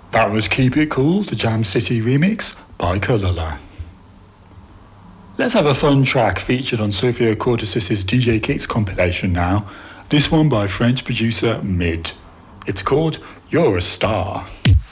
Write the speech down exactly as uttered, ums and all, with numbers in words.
That was Keep It Cool, the Jam City remix by Kalula. Let's have a fun track featured on Sophia Cortis' D J Kicks compilation now. This one by French producer Mid. It's called You're a Star.